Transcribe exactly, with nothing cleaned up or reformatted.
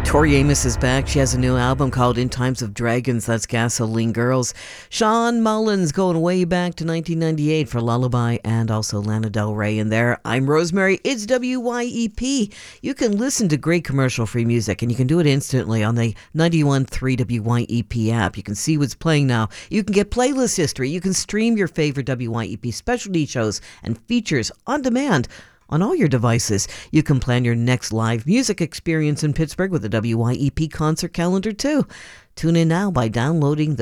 Tori Amos is back. She has a new album called In Times of Dragons. That's Gasoline Girls. Sean Mullins going way back to nineteen ninety-eight for Lullaby, and also Lana Del Rey in there. I'm Rosemary. It's W Y E P. You can listen to great commercial-free music, and you can do it instantly on the ninety-one point three W Y E P app. You can see what's playing now. You can get playlist history. You can stream your favorite W Y E P specialty shows and features on demand on all your devices. You can plan your next live music experience in Pittsburgh with the W Y E P concert calendar too. Tune in now by downloading the